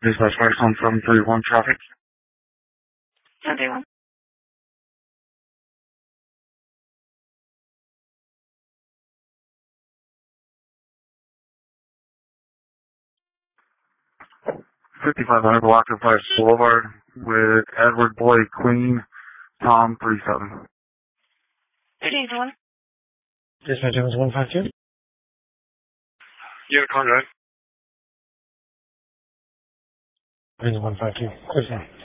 Dispatch Fire 1731 traffic. 731. 5500 Blocker Fire Boulevard with Edward Boyd Queen, Tom 37. 13-1. Dispatch Evans 152. Yeah, Conrad. Evans 152. Clear.